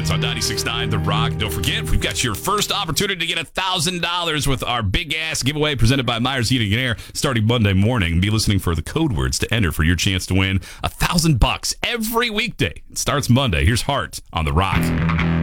minutes on 96.9 The Rock. Don't forget, we've got your first opportunity to get $1,000 with our big-ass giveaway presented by Myers Heating and Air starting Monday morning. Be listening for the code words to enter for your chance to win $1,000 every weekday. It starts Monday. Here's Hart on The Rock.